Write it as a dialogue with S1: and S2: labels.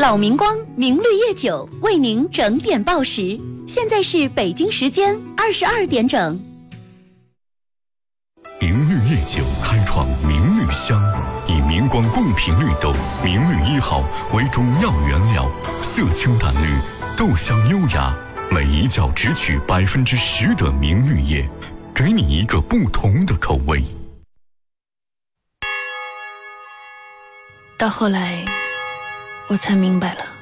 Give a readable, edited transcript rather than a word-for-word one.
S1: 老明光明绿叶酒为您整点报时，现在是北京时间22点整。
S2: 明绿叶酒开创明绿香，以明光贡品绿豆明绿1号为中药原料，色清淡绿，豆香优雅，每一窖只取10%的明绿叶，给你一个不同的口味。
S3: 到后来，我才明白了。